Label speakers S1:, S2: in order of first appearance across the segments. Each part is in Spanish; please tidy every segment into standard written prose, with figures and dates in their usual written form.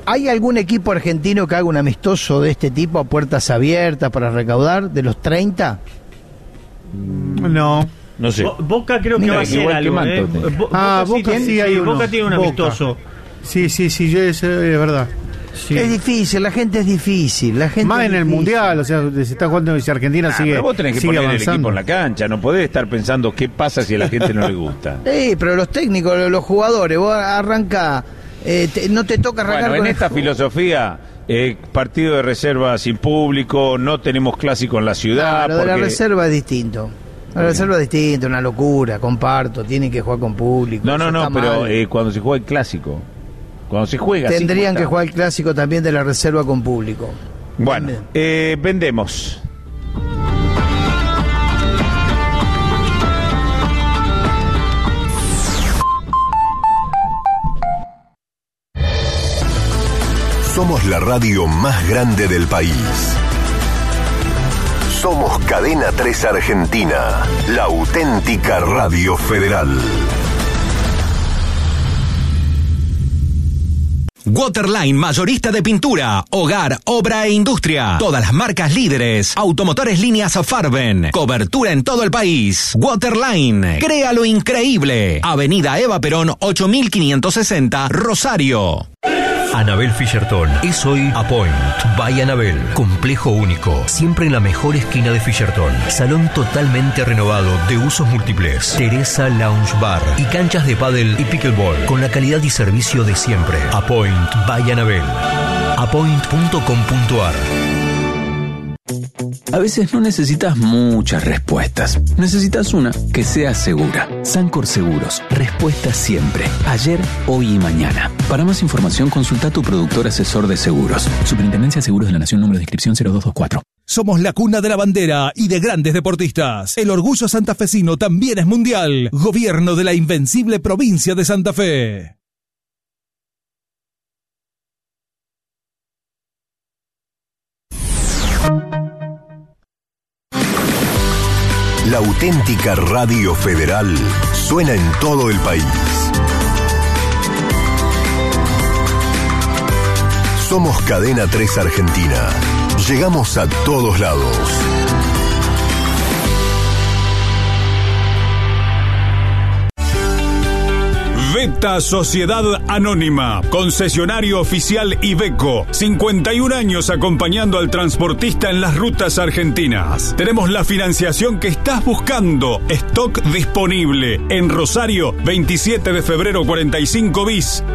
S1: ¿Hay algún equipo argentino que haga un amistoso de este tipo a puertas abiertas para recaudar de los 30?
S2: No sé.
S3: Boca creo que va a hacer algo.
S2: Boca sí hay uno.
S3: Boca tiene un amistoso.
S2: Sí, es verdad. Sí.
S1: Es difícil, la gente es difícil. La gente
S2: más en el Mundial, o sea, se está jugando si Argentina sigue.
S4: Pero vos tenés que poner
S2: avanzando.
S4: el equipo en la cancha, no podés estar pensando qué pasa si a la gente no le gusta.
S1: Sí, pero los técnicos, los jugadores, vos arrancás, no te toca arrancar
S4: bueno,
S1: con
S4: en esta filosofía, partido de reserva sin público, no tenemos clásico en la ciudad.
S1: Lo de la reserva es distinto. La reserva es distinto, una locura, comparto, tienen que jugar con público.
S4: No, pero cuando se juega el clásico. Cuando se juega
S1: tendrían que jugar el clásico también de la reserva con público.
S4: Bueno, vendemos.
S5: Somos la radio más grande del país. Somos Cadena 3 Argentina, la auténtica radio federal.
S6: Waterline, mayorista de pintura, hogar, obra e industria. Todas las marcas líderes. Automotores líneas Farben. Cobertura en todo el país. Waterline. Crea lo increíble. Avenida Eva Perón, 8560, Rosario.
S7: Anabel Fischerton es hoy Apoint by Anabel. Complejo único, siempre en la mejor esquina de Fischerton. Salón totalmente renovado de usos múltiples. Teresa Lounge Bar y canchas de pádel y pickleball con la calidad y servicio de siempre. Apoint by Anabel. Apoint.com.ar.
S8: A veces no necesitas muchas respuestas. Necesitas una que sea segura. Sancor Seguros. Respuesta siempre. Ayer, hoy y mañana. Para más información, consulta a tu productor asesor de seguros. Superintendencia de Seguros de la Nación, número de inscripción 0224.
S9: Somos la cuna de la bandera y de grandes deportistas. El orgullo santafesino también es mundial. Gobierno de la invencible provincia de Santa Fe.
S5: La auténtica radio federal suena en todo el país. Somos Cadena 3 Argentina. Llegamos a todos lados.
S10: Veta Sociedad Anónima, concesionario oficial Iveco, 51 años acompañando al transportista en las rutas argentinas. Tenemos la financiación que estás buscando, stock disponible. En Rosario, 27 de febrero 45 bis,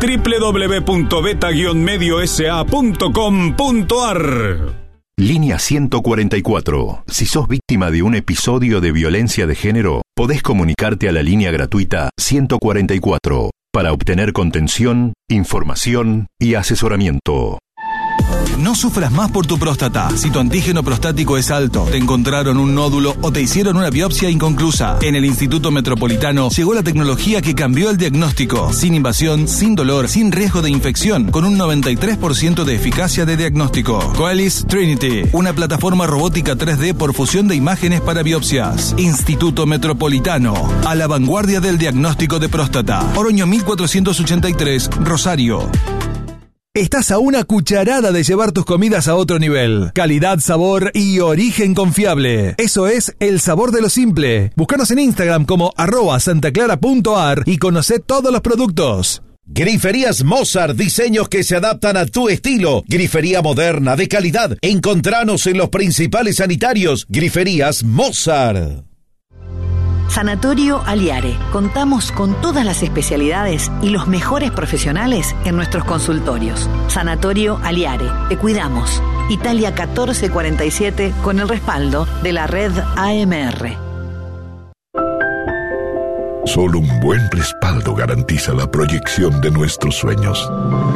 S10: www.beta-mediosa.com.ar.
S5: Línea 144. Si sos víctima de un episodio de violencia de género, podés comunicarte a la línea gratuita 144 para obtener contención, información y asesoramiento.
S9: No sufras más por tu próstata. Si tu antígeno prostático es alto, te encontraron un nódulo o te hicieron una biopsia inconclusa. En el Instituto Metropolitano llegó la tecnología que cambió el diagnóstico. Sin invasión, sin dolor, sin riesgo de infección, con un 93% de eficacia de diagnóstico. Coelis Trinity, una plataforma robótica 3D por fusión de imágenes para biopsias. Instituto Metropolitano, a la vanguardia del diagnóstico de próstata. Oroño 1483, Rosario. Estás a una cucharada de llevar tus comidas a otro nivel. Calidad, sabor y origen confiable. Eso es el sabor de lo simple. Búscanos en Instagram como @santaclara.ar y conocé todos los productos.
S11: Griferías Mozart, diseños que se adaptan a tu estilo. Grifería moderna, de calidad. Encontranos en los principales sanitarios. Griferías Mozart.
S12: Sanatorio Aliare. Contamos con todas las especialidades y los mejores profesionales en nuestros consultorios. Sanatorio Aliare. Te cuidamos. Italia 1447 con el respaldo de la red AMR.
S13: Solo un buen respaldo garantiza la proyección de nuestros sueños.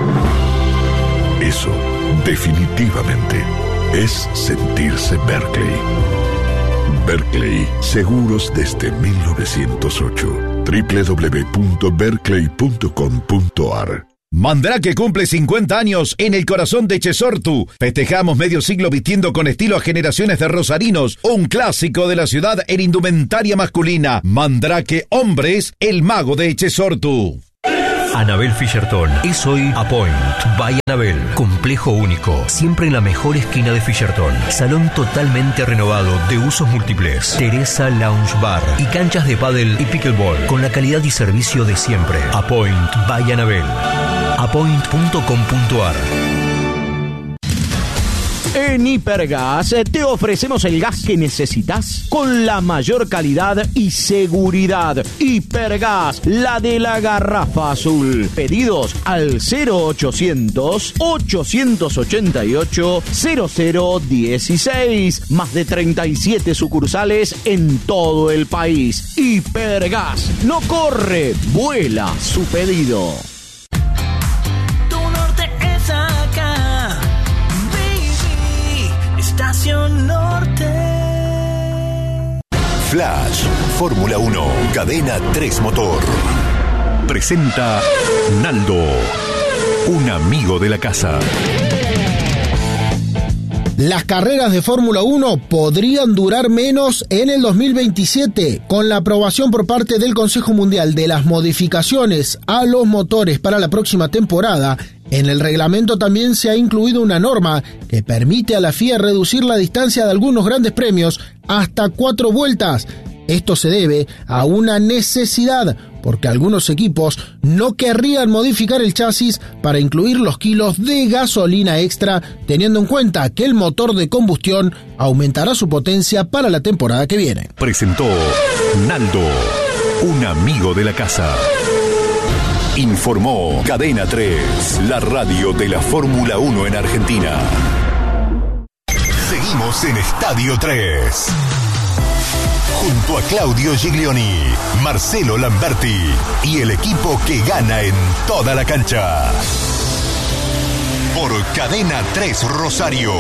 S13: Eso, definitivamente, es sentirse Berkeley. Berkeley, seguros desde 1908. www.berkeley.com.ar.
S11: Mandrake cumple 50 años en el corazón de Chesortu. Festejamos medio siglo vistiendo con estilo a generaciones de rosarinos. Un clásico de la ciudad en indumentaria masculina. Mandrake Hombres, el mago de Chesortu.
S7: Anabel Fischerton es hoy Apoint by Anabel. Complejo único, siempre en la mejor esquina de Fischerton. Salón totalmente renovado de usos múltiples. Teresa Lounge Bar y canchas de pádel y pickleball con la calidad y servicio de siempre. Apoint by Anabel. Apoint.com.ar.
S14: En Hipergas te ofrecemos el gas que necesitas con la mayor calidad y seguridad. Hipergas, la de la garrafa azul. Pedidos al 0800-888-0016. Más de 37 sucursales en todo el país. Hipergas, no corre, vuela su pedido.
S15: Estación Norte.
S5: Flash, Fórmula 1, Cadena 3 Motor. Presenta Naldo, un amigo de la casa.
S16: Las carreras de Fórmula 1 podrían durar menos en el 2027, con la aprobación por parte del Consejo Mundial de las modificaciones a los motores para la próxima temporada. En el reglamento también se ha incluido una norma que permite a la FIA reducir la distancia de algunos grandes premios hasta 4 vueltas. Esto se debe a una necesidad, porque algunos equipos no querrían modificar el chasis para incluir los kilos de gasolina extra, teniendo en cuenta que el motor de combustión aumentará su potencia para la temporada que viene.
S5: Presentó Naldo, un amigo de la casa. Informó Cadena 3, la radio de la Fórmula 1 en Argentina. Seguimos en Estadio 3. Junto a Claudio Giglioni, Marcelo Lamberti y el equipo que gana en toda la cancha. Por Cadena 3 Rosario.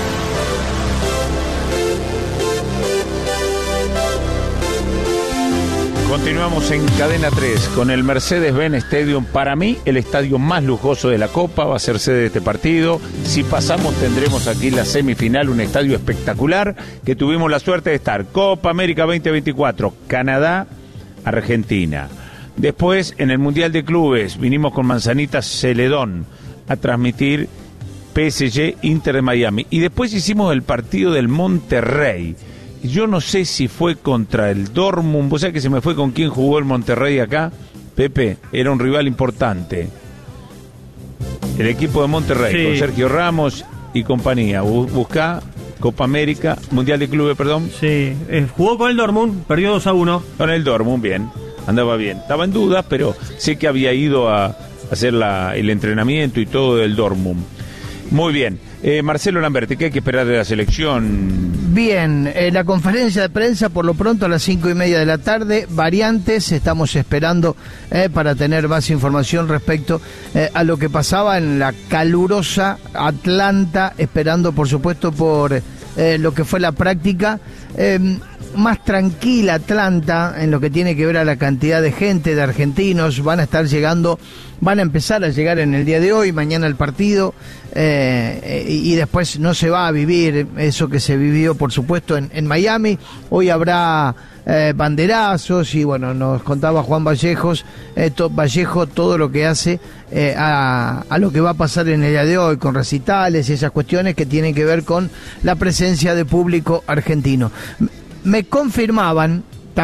S4: Continuamos en Cadena 3 con el Mercedes-Benz Stadium. Para mí, el estadio más lujoso de la Copa va a ser sede de este partido. Si pasamos, tendremos aquí la semifinal, un estadio espectacular que tuvimos la suerte de estar. Copa América 2024, Canadá, Argentina. Después, en el Mundial de Clubes, vinimos con Manzanita Celedón a transmitir PSG Inter de Miami. Y después hicimos el partido del Monterrey. Yo no sé si fue contra el Dortmund. ¿Vos sabés que se me fue con quién jugó el Monterrey acá? Pepe, era un rival importante. El equipo de Monterrey, sí, con Sergio Ramos y compañía. Buscá Copa América, Mundial de Clubes, perdón.
S3: Sí, jugó con el Dortmund, perdió 2-1.
S4: Con el Dortmund, bien, andaba bien. Estaba en dudas, pero sé que había ido a hacer el entrenamiento y todo del Dortmund. Muy bien. Marcelo Lamberti, ¿qué hay que esperar de la selección?
S1: Bien, la conferencia de prensa por lo pronto a las 5:30 de la tarde, variantes, estamos esperando para tener más información respecto a lo que pasaba en la calurosa Atlanta, esperando por supuesto por lo que fue la práctica, más tranquila Atlanta en lo que tiene que ver a la cantidad de gente, de argentinos, van a empezar a llegar en el día de hoy, mañana el partido, y después no se va a vivir eso que se vivió por supuesto en Miami. Hoy habrá banderazos y bueno, nos contaba Juan Vallejo todo lo que hace a lo que va a pasar en el día de hoy con recitales y esas cuestiones que tienen que ver con la presencia de público argentino. Me confirmaban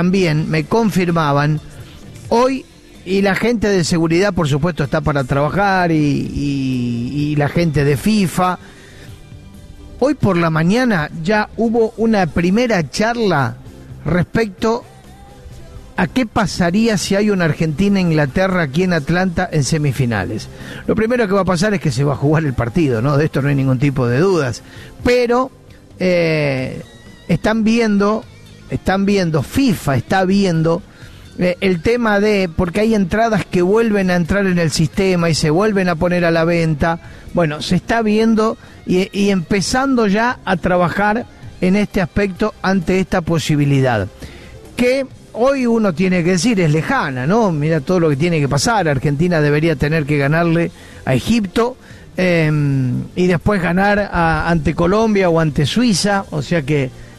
S1: hoy, y la gente de seguridad por supuesto está para trabajar y la gente de FIFA. Hoy por la mañana ya hubo una primera charla respecto a qué pasaría si hay una Argentina-Inglaterra aquí en Atlanta en semifinales. Lo primero que va a pasar es que se va a jugar el partido, ¿no? De esto no hay ningún tipo de dudas. Pero están viendo, FIFA está viendo el tema de, porque hay entradas que vuelven a entrar en el sistema y se vuelven a poner a la venta. Bueno, se está viendo y empezando ya a trabajar en este aspecto ante esta posibilidad, que hoy uno tiene que decir es lejana, ¿no? Mira todo lo que tiene que pasar. Argentina debería tener que ganarle a Egipto y después ganar ante Colombia o ante Suiza, o sea que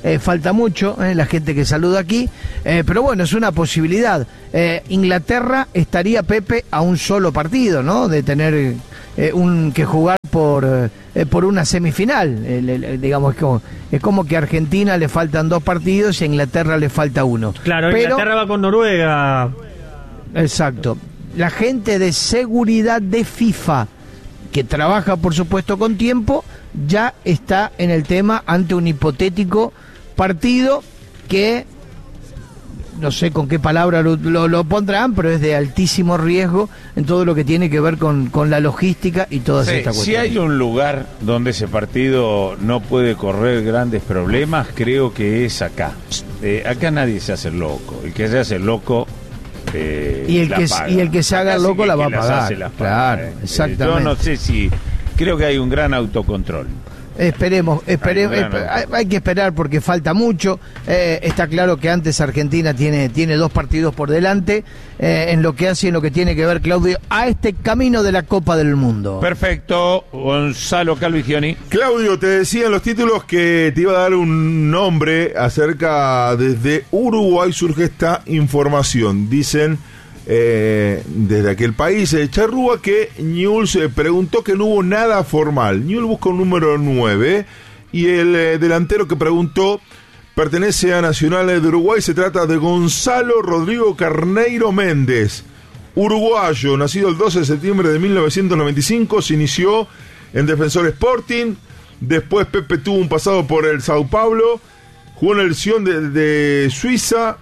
S1: falta mucho, la gente que saluda aquí, pero bueno, es una posibilidad. Inglaterra estaría, Pepe, a un solo partido, ¿no? De tener que jugar por una semifinal, digamos, es como que a Argentina le faltan 2 partidos y a Inglaterra le falta 1.
S3: Claro, pero Inglaterra va con Noruega.
S1: Exacto. La gente de seguridad de FIFA, que trabaja por supuesto con tiempo, ya está en el tema ante un hipotético partido que no sé con qué palabra lo pondrán, pero es de altísimo riesgo en todo lo que tiene que ver con la logística y todas estas cuestiones.
S4: Si hay un lugar donde ese partido no puede correr grandes problemas, creo que es acá. Acá nadie se hace loco. El que se hace loco
S1: y el que se haga loco la va a pagar. Claro, exactamente.
S4: Yo no sé si... Creo que hay un gran autocontrol.
S1: Esperemos, hay que esperar porque falta mucho. Está claro que antes Argentina tiene 2 partidos por delante en lo que hace, en lo que tiene que ver, Claudio, a este camino de la Copa del Mundo.
S4: Perfecto, Gonzalo Calvigioni.
S17: Claudio, te decía en los títulos que te iba a dar un nombre acerca, desde Uruguay surge esta información. Dicen desde aquel país, Charrúa, que Newell's preguntó que no hubo nada formal. Newell's busca un número 9 y el delantero que preguntó pertenece a Nacional de Uruguay. Se trata de Gonzalo Rodrigo Carneiro Méndez, uruguayo, nacido el 12 de septiembre de 1995, se inició en Defensor Sporting, después Pepe tuvo un pasado por el Sao Paulo, jugó en el Sion de Suiza.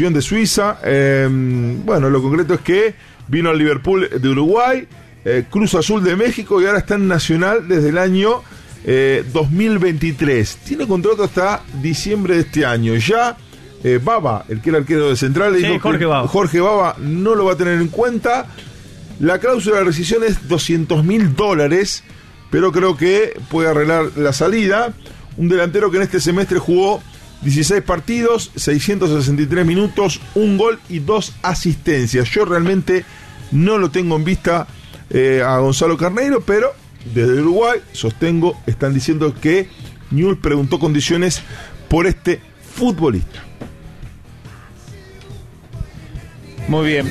S17: Bueno, lo concreto es que vino al Liverpool de Uruguay, Cruz Azul de México y ahora está en Nacional desde el año 2023. Tiene contrato hasta diciembre de este año. Ya Baba, el que era arquero de Central,
S3: sí,
S17: dijo que Jorge Baba no lo va a tener en cuenta. La cláusula de rescisión es $200.000, pero creo que puede arreglar la salida. Un delantero que en este semestre jugó 16 partidos, 663 minutos, 1 gol y 2 asistencias. Yo realmente no lo tengo en vista a Gonzalo Carneiro, pero desde Uruguay, sostengo, están diciendo que Newell's preguntó condiciones por este futbolista.
S4: Muy bien,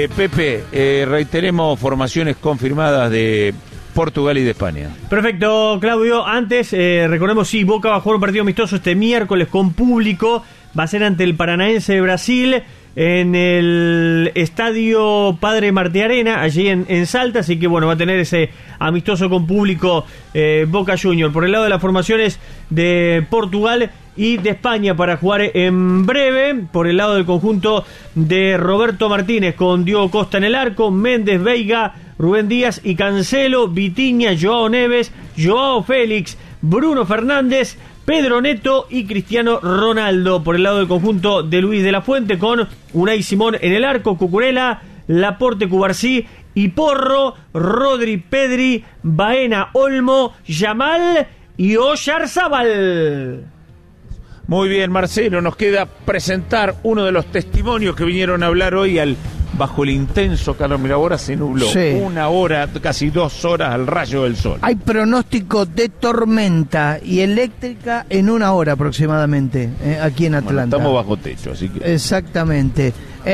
S4: Pepe, reiteremos formaciones confirmadas de Portugal y de España.
S3: Perfecto, Claudio. Antes, recordemos, sí, Boca va a jugar un partido amistoso este miércoles con público. Va a ser ante el Paranaense de Brasil en el Estadio Padre Martí Arena, allí en Salta. Así que, bueno, va a tener ese amistoso con público Boca Junior. Por el lado de las formaciones de Portugal y de España para jugar en breve, por el lado del conjunto de Roberto Martínez, con Diogo Costa en el arco, Méndez, Veiga, Rubén Díaz y Cancelo, Vitinha, Joao Neves, Joao Félix, Bruno Fernández, Pedro Neto y Cristiano Ronaldo. Por el lado del conjunto de Luis de la Fuente, con Unai Simón en el arco, Cucurella, Laporte, Cubarsí y Porro, Rodri, Pedri, Baena, Olmo, Yamal y Oyarzabal.
S4: Muy bien, Marcelo, nos queda presentar uno de los testimonios que vinieron a hablar hoy bajo el intenso calor. Mira, ahora se nubló. Sí. 1 hora, casi 2 horas al rayo del sol.
S1: Hay pronóstico de tormenta y eléctrica en 1 hora aproximadamente, aquí en Atlanta.
S4: Bueno, estamos bajo techo, así que...
S1: Exactamente.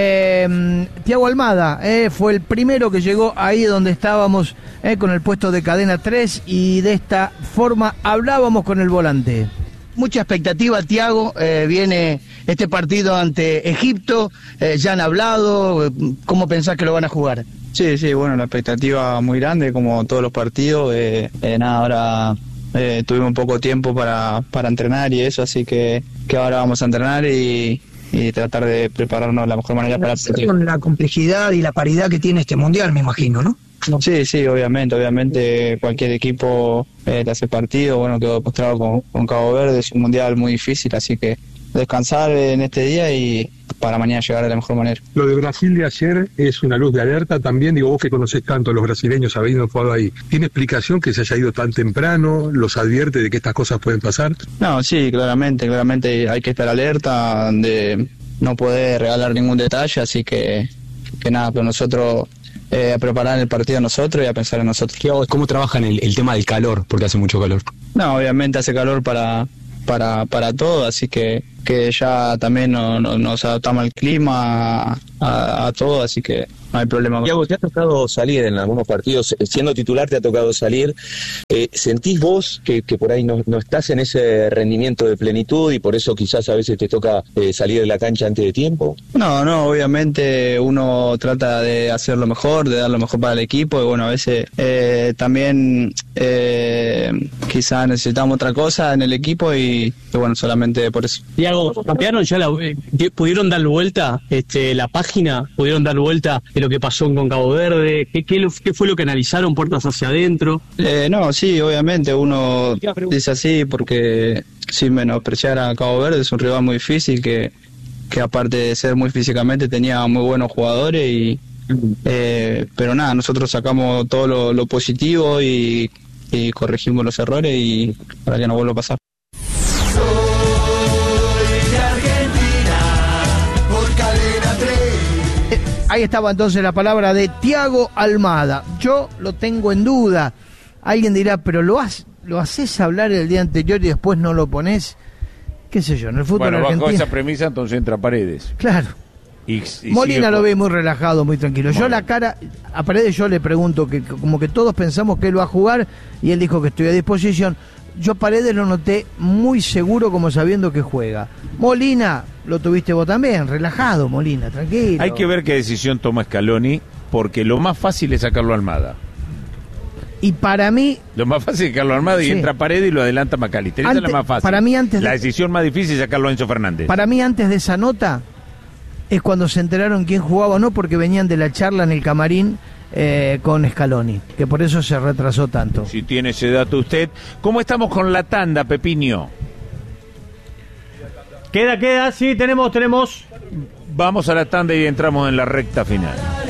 S1: Thiago Almada fue el primero que llegó ahí donde estábamos, con el puesto de cadena 3, y de esta forma hablábamos con el volante. Mucha expectativa, Thiago, viene este partido ante Egipto, ya han hablado, ¿cómo pensás que lo van a jugar?
S18: Sí, bueno, la expectativa muy grande, como todos los partidos, ahora tuvimos poco tiempo para entrenar y eso, así que ahora vamos a entrenar y tratar de prepararnos de la mejor manera para el partido.
S19: Con la complejidad y la paridad que tiene este mundial, me imagino, ¿no?
S18: Sí, obviamente cualquier equipo te hace partido. Bueno, quedó demostrado con Cabo Verde, es un mundial muy difícil, así que descansar en este día y para mañana llegar de la mejor manera.
S20: Lo de Brasil de ayer es una luz de alerta también, digo, vos que conocés tanto a los brasileños habiendo jugado ahí, ¿tiene explicación que se haya ido tan temprano? ¿Los advierte de que estas cosas pueden pasar?
S18: No, sí, claramente hay que estar alerta, de no poder regalar ningún detalle, así que nada, pero nosotros... a preparar el partido nosotros y a pensar en nosotros.
S7: ¿Cómo trabajan el tema del calor? Porque hace mucho calor.
S18: No, obviamente hace calor para para todo, así que ya también nos adaptamos al clima, a todo, así que no hay problema.
S21: Thiago, te ha tocado salir en algunos partidos, siendo titular te ha tocado salir. ¿Sentís vos que por ahí no estás en ese rendimiento de plenitud y por eso quizás a veces te toca salir de la cancha antes de tiempo?
S18: No, obviamente uno trata de hacer lo mejor, de dar lo mejor para el equipo, y bueno, a veces también quizás necesitamos otra cosa en el equipo y bueno, solamente por eso.
S22: Thiago, campearon ya pudieron dar vuelta la página, pudieron dar vuelta de lo que pasó con Cabo Verde, ¿qué fue lo que analizaron puertas hacia adentro?
S18: No, sí, obviamente uno dice así porque sin menospreciar a Cabo Verde, es un rival muy difícil que aparte de ser muy físicamente tenía muy buenos jugadores pero nada, nosotros sacamos todo lo positivo y corregimos los errores y para que no vuelva a pasar.
S1: Ahí estaba entonces la palabra de Thiago Almada. Yo lo tengo en duda. Alguien dirá, pero lo haces hablar el día anterior y después no lo pones. ¿Qué sé yo? En el fútbol argentino.
S4: Bajo esa premisa entonces entra Paredes.
S1: Claro.
S4: Y
S1: Molina lo ve muy relajado, muy tranquilo. Yo la cara, a Paredes yo le pregunto, que como que todos pensamos que él va a jugar y él dijo que estoy a disposición. Yo a Paredes lo noté muy seguro, como sabiendo que juega. Molina, lo tuviste vos también, relajado, Molina, tranquilo.
S4: Hay que ver qué decisión toma Scaloni, porque lo más fácil es sacarlo a Almada.
S1: Y para mí...
S4: Lo más fácil es sacarlo a Almada y entra Paredes y lo adelanta McAllister. Esa es la más fácil.
S1: Para mí antes
S4: la decisión más difícil es sacarlo a Enzo Fernández.
S1: Para mí antes de esa nota es cuando se enteraron quién jugaba o no, porque venían de la charla en el camarín con Scaloni, que por eso se retrasó tanto.
S4: Si tiene ese dato usted. ¿Cómo estamos con la tanda, Pepiño?
S3: Queda, sí, tenemos.
S4: Vamos a la tanda y entramos en la recta final.